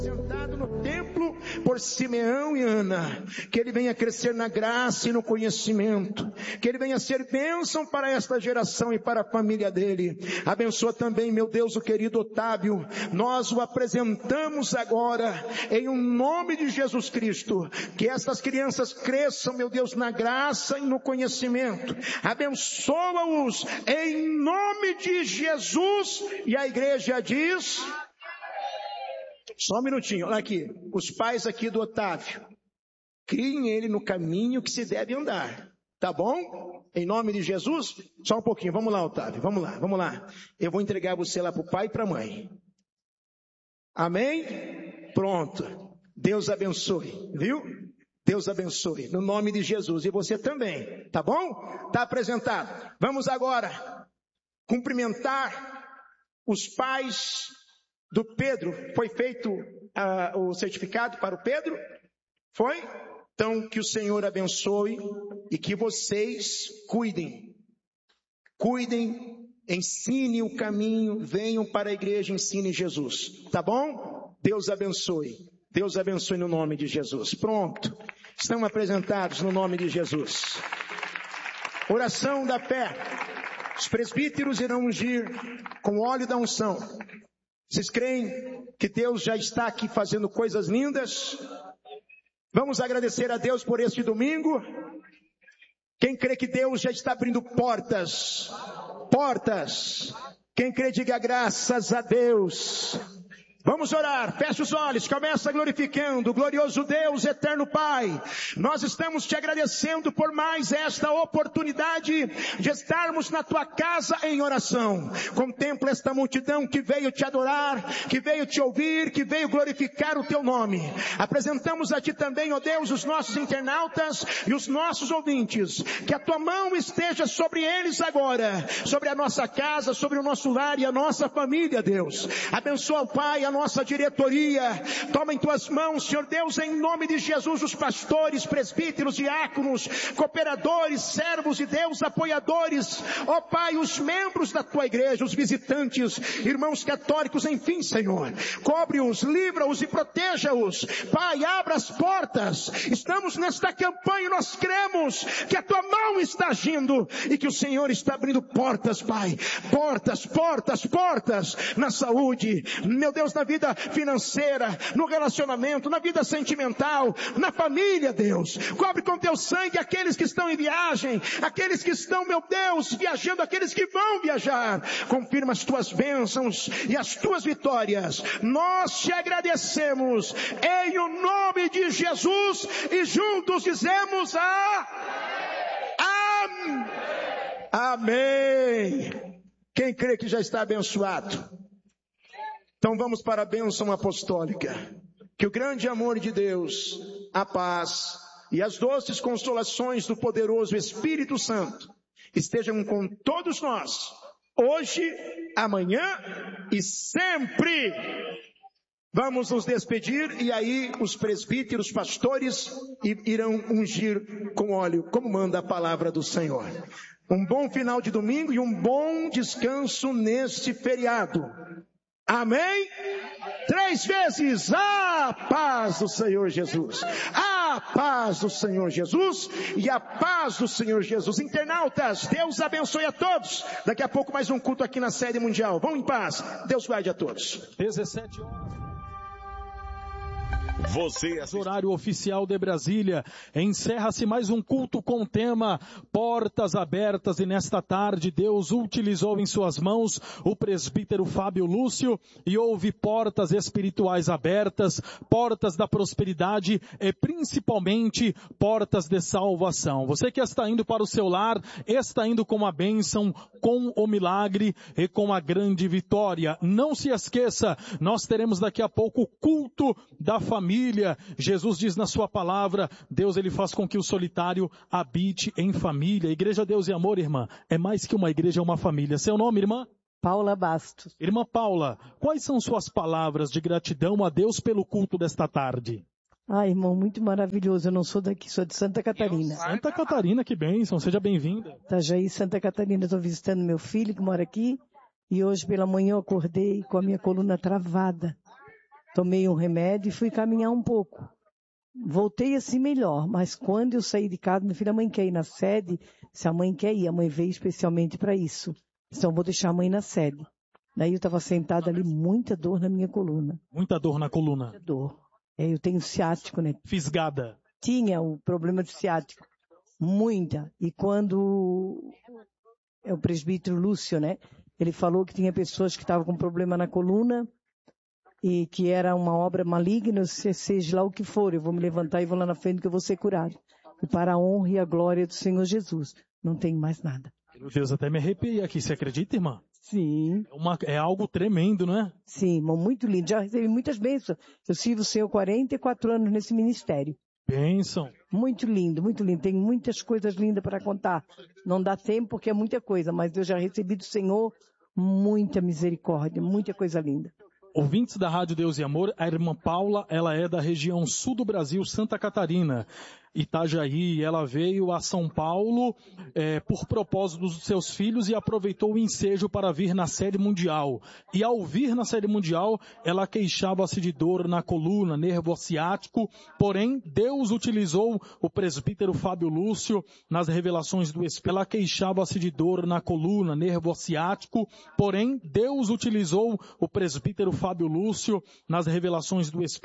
Sentado no templo por Simeão e Ana, que ele venha crescer na graça e no conhecimento, que ele venha ser bênção para esta geração e para a família dele. Abençoa também, meu Deus, o querido Otávio. Nós o apresentamos agora em um nome de Jesus Cristo, que estas crianças cresçam, meu Deus, na graça e no conhecimento. Abençoa-os em nome de Jesus. E a igreja diz... Só um minutinho, olha aqui, os pais aqui do Otávio, criem ele no caminho que se deve andar, tá bom? Em nome de Jesus, só um pouquinho, vamos lá, Otávio, vamos lá. Eu vou entregar você lá para o pai e para a mãe. Amém? Pronto, Deus abençoe, viu? Deus abençoe, no nome de Jesus, e você também, tá bom? Tá apresentado. Vamos agora cumprimentar os pais do Pedro. Foi feito o certificado para o Pedro? Foi? Então, que o Senhor abençoe e que vocês cuidem, ensinem o caminho, venham para a igreja, ensinem Jesus. Tá bom? Deus abençoe no nome de Jesus. Pronto, estão apresentados no nome de Jesus. Oração da fé. Os presbíteros irão ungir com óleo da unção. Vocês creem que Deus já está aqui fazendo coisas lindas? Vamos agradecer a Deus por este domingo. Quem crê que Deus já está abrindo portas? Quem crê, diga graças a Deus. Vamos orar, feche os olhos, começa glorificando, glorioso Deus, eterno Pai. Nós estamos te agradecendo por mais esta oportunidade de estarmos na tua casa em oração. Contempla esta multidão que veio te adorar, que veio te ouvir, que veio glorificar o teu nome. Apresentamos a ti também, ó Deus, os nossos internautas e os nossos ouvintes. Que a tua mão esteja sobre eles agora, sobre a nossa casa, sobre o nosso lar e a nossa família, Deus. Abençoa, Pai, a nossa diretoria. Toma em tuas mãos, Senhor Deus, em nome de Jesus, os pastores, presbíteros, diáconos, cooperadores, servos de Deus, apoiadores, ó Pai, os membros da tua igreja, os visitantes, irmãos católicos, enfim, Senhor, cobre-os, livra-os e proteja-os. Pai, abra as portas. Estamos nesta campanha e nós cremos que a tua mão está agindo e que o Senhor está abrindo portas, Pai, portas na saúde, meu Deus, na vida financeira, no relacionamento, na vida sentimental, na família, Deus. Cobre com teu sangue aqueles que estão em viagem, aqueles que estão, meu Deus, viajando, aqueles que vão viajar. Confirma as tuas bênçãos e as tuas vitórias. Nós te agradecemos em o nome de Jesus e juntos dizemos Amém. Quem crê que já está abençoado? Então vamos para a bênção apostólica. Que o grande amor de Deus, a paz e as doces consolações do poderoso Espírito Santo estejam com todos nós, hoje, amanhã e sempre. Vamos nos despedir e aí os presbíteros, pastores irão ungir com óleo, como manda a palavra do Senhor. Um bom final de domingo e um bom descanso neste feriado. Amém? 3 vezes, a paz do Senhor Jesus, a paz do Senhor Jesus e a paz do Senhor Jesus. Internautas, Deus abençoe a todos. Daqui a pouco mais um culto aqui na sede mundial. Vão em paz, Deus guarde a todos. 17 horas. Horário oficial de Brasília. Encerra-se mais um culto com o tema Portas Abertas, e nesta tarde Deus utilizou em suas mãos o presbítero Fábio Lúcio e houve portas espirituais abertas, portas da prosperidade e principalmente portas de salvação. Você que está indo para o seu lar, está indo com a bênção, com o milagre e com a grande vitória. Não se esqueça, nós teremos daqui a pouco o culto da família. Jesus diz na sua palavra, Deus ele faz com que o solitário habite em família. Igreja Deus e Amor, irmã, é mais que uma igreja, é uma família. Seu nome, irmã? Paula Bastos. Irmã Paula, quais são suas palavras de gratidão a Deus pelo culto desta tarde? Irmão, muito maravilhoso. Eu não sou daqui, sou de Santa Catarina. Santa Catarina, que bênção. Seja bem-vinda. Itajaí, Santa Catarina. Estou visitando meu filho que mora aqui. E hoje pela manhã eu acordei com a minha coluna travada. tomei um remédio e fui caminhar um pouco. Voltei assim melhor, mas quando eu saí de casa, minha filha, a mãe quer ir na sede, se a mãe quer ir, a mãe veio especialmente para isso. Então eu vou deixar a mãe na sede. Daí eu estava sentada ali, muita dor na minha coluna. Muita dor na coluna. Muita dor. Eu tenho ciático, né? Fisgada. Tinha o problema de ciático. Muita. E quando o presbítero Lúcio, né? Ele falou que tinha pessoas que estavam com problema na coluna e que era uma obra maligna, seja lá o que for, eu vou me levantar e vou lá na frente que eu vou ser curado. E para a honra e a glória do Senhor Jesus. Não tem mais nada. Meu Deus, até me arrepiei aqui. Você acredita, irmã? Sim. É algo tremendo, não é? Sim, irmão, muito lindo. Já recebi muitas bênçãos. Eu sirvo o Senhor 44 anos nesse ministério. Bênção. Muito lindo, muito lindo. Tem muitas coisas lindas para contar. Não dá tempo porque é muita coisa, mas eu já recebi do Senhor muita misericórdia, muita coisa linda. Ouvintes da Rádio Deus e Amor, a irmã Paula, ela é da região sul do Brasil, Santa Catarina, Itajaí. Ela veio a São Paulo por propósito dos seus filhos e aproveitou o ensejo para vir na sede mundial. E ao vir na sede mundial, ela queixava-se de dor na coluna, nervo ciático, porém Deus utilizou o presbítero Fábio Lúcio nas revelações do Espírito. Ela queixava-se de dor na coluna, nervo ciático, porém Deus utilizou o presbítero Fábio Lúcio nas revelações do Espírito.